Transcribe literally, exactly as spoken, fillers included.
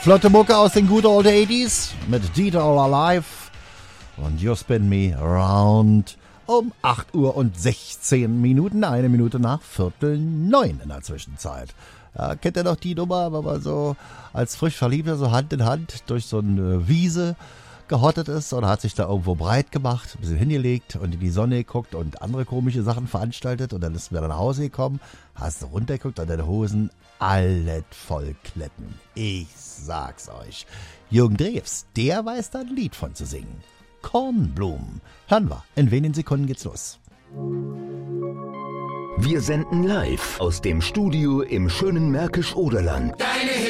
Flotte Mucke aus den Good Old achtziger mit Dieter All Alive und You Spin Me Around um acht Uhr und sechzehn Minuten, eine Minute nach Viertel neun in der Zwischenzeit. Ja, kennt ihr noch die Nummer, wenn man so als frisch Verliebter so Hand in Hand durch so eine Wiese gehottet ist und hat sich da irgendwo breit gemacht, ein bisschen hingelegt und in die Sonne geguckt und andere komische Sachen veranstaltet und dann ist mir nach Hause gekommen, hast du runtergeguckt und deine Hosen alle voll Kletten. Ich sag's euch. Jürgen Drews, der weiß da ein Lied von zu singen. Kornblumen. Hören wir. In wenigen Sekunden geht's los. Wir senden live aus dem Studio im schönen Märkisch-Oderland. Deine